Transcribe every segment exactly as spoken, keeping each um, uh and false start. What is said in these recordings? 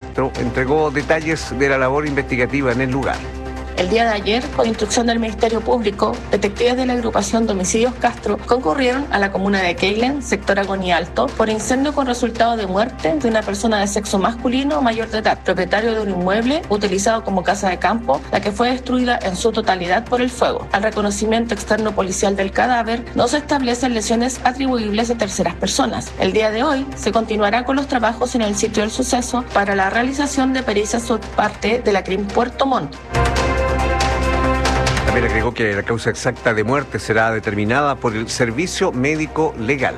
Castro entregó detalles de la labor investigativa en el lugar. El día de ayer, por instrucción del Ministerio Público, detectives de la agrupación Domicilios Castro concurrieron a la comuna de Keilen, sector Agonía Alto, por incendio con resultado de muerte de una persona de sexo masculino mayor de edad, propietario de un inmueble utilizado como casa de campo, la que fue destruida en su totalidad por el fuego. Al reconocimiento externo policial del cadáver, no se establecen lesiones atribuibles a terceras personas. El día de hoy se continuará con los trabajos en el sitio del suceso para la realización de pericias por parte de la C R I M Puerto Montt. También agregó que la causa exacta de muerte será determinada por el Servicio Médico Legal.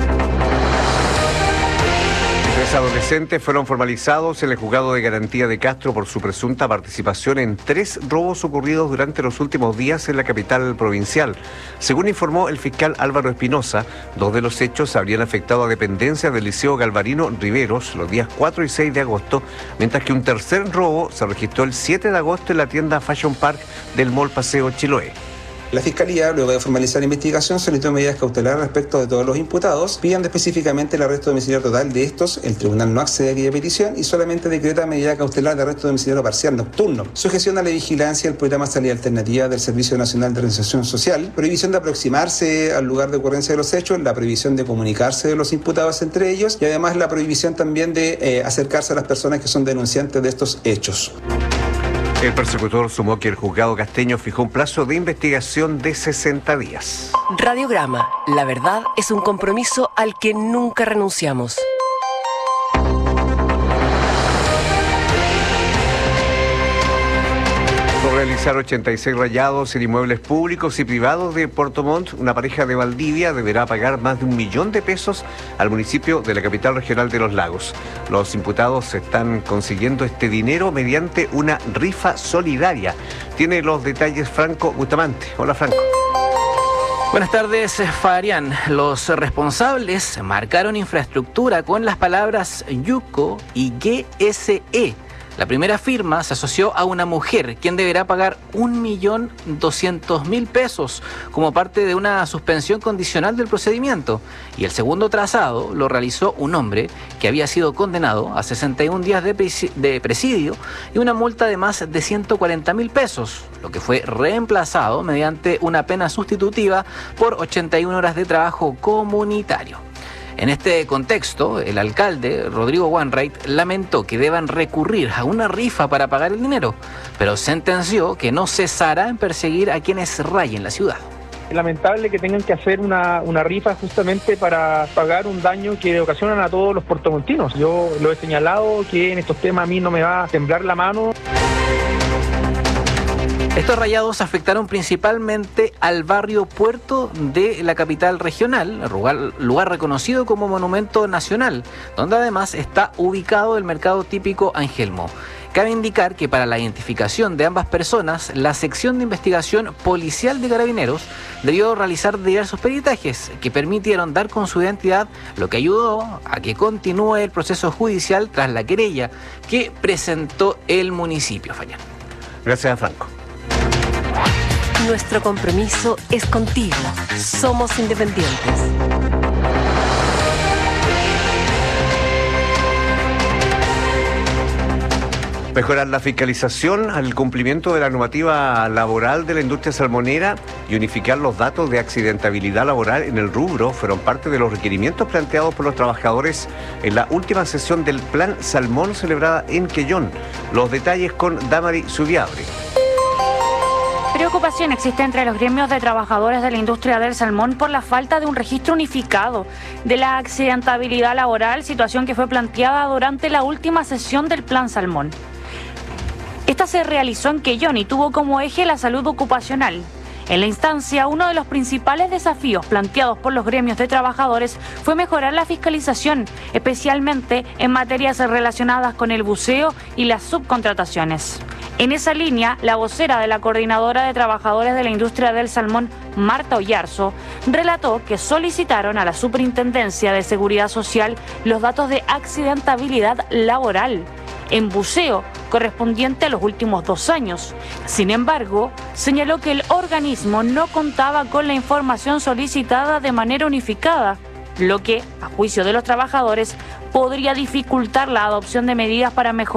Tres adolescentes fueron formalizados en el juzgado de garantía de Castro por su presunta participación en tres robos ocurridos durante los últimos días en la capital provincial. Según informó el fiscal Álvaro Espinosa, dos de los hechos habrían afectado a dependencias del Liceo Galvarino Riveros los días cuatro y seis de agosto, mientras que un tercer robo se registró el siete de agosto en la tienda Fashion Park del Mall Paseo Chiloé. La Fiscalía, luego de formalizar la investigación, solicitó medidas cautelares respecto de todos los imputados, pidiendo específicamente el arresto domiciliario total de estos. El tribunal no accede a aquella petición y solamente decreta medida cautelar de arresto domiciliario parcial nocturno, sujeción a la vigilancia del programa Salida Alternativa del Servicio Nacional de Reinserción Social, prohibición de aproximarse al lugar de ocurrencia de los hechos, la prohibición de comunicarse de los imputados entre ellos y además la prohibición también de eh, acercarse a las personas que son denunciantes de estos hechos. El persecutor sumó que el juzgado casteño fijó un plazo de investigación de sesenta días. Radiograma, la verdad es un compromiso al que nunca renunciamos. Por realizar ochenta y seis rayados en inmuebles públicos y privados de Puerto Montt, una pareja de Valdivia deberá pagar más de un millón de pesos al municipio de la capital regional de Los Lagos. Los imputados están consiguiendo este dinero mediante una rifa solidaria. Tiene los detalles Franco Bustamante. Hola, Franco. Buenas tardes, Fabián. Los responsables marcaron infraestructura con las palabras Yuco y G S E. La primera firma se asoció a una mujer, quien deberá pagar un millón doscientos mil pesos como parte de una suspensión condicional del procedimiento. Y el segundo trazado lo realizó un hombre que había sido condenado a sesenta y un días de, presi- de presidio y una multa de más de ciento cuarenta mil pesos, lo que fue reemplazado mediante una pena sustitutiva por ochenta y una horas de trabajo comunitario. En este contexto, el alcalde, Rodrigo Wainwright, lamentó que deban recurrir a una rifa para pagar el dinero, pero sentenció que no cesará en perseguir a quienes rayen la ciudad. Es lamentable que tengan que hacer una, una rifa justamente para pagar un daño que ocasionan a todos los puertomontinos. Yo lo he señalado que en estos temas a mí no me va a temblar la mano. Estos rayados afectaron principalmente al barrio Puerto de la capital regional, lugar, lugar reconocido como monumento nacional, donde además está ubicado el mercado típico Angelmo. Cabe indicar que para la identificación de ambas personas, la sección de investigación policial de Carabineros debió realizar diversos peritajes que permitieron dar con su identidad, lo que ayudó a que continúe el proceso judicial tras la querella que presentó el municipio. Fabián. Gracias, Franco. Nuestro compromiso es contigo. Somos independientes. Mejorar la fiscalización al cumplimiento de la normativa laboral de la industria salmonera y unificar los datos de accidentabilidad laboral en el rubro fueron parte de los requerimientos planteados por los trabajadores en la última sesión del Plan Salmón celebrada en Quellón. Los detalles con Damari Subiabre. Preocupación existe entre los gremios de trabajadores de la industria del salmón por la falta de un registro unificado de la accidentabilidad laboral, situación que fue planteada durante la última sesión del Plan Salmón. Esta se realizó en Quellón y tuvo como eje la salud ocupacional. En la instancia, uno de los principales desafíos planteados por los gremios de trabajadores fue mejorar la fiscalización, especialmente en materias relacionadas con el buceo y las subcontrataciones. En esa línea, la vocera de la Coordinadora de Trabajadores de la Industria del Salmón, Marta Ollarzo, relató que solicitaron a la Superintendencia de Seguridad Social los datos de accidentabilidad laboral en buceo correspondiente a los últimos dos años. Sin embargo, señaló que el organismo no contaba con la información solicitada de manera unificada, lo que, a juicio de los trabajadores, podría dificultar la adopción de medidas para mejorar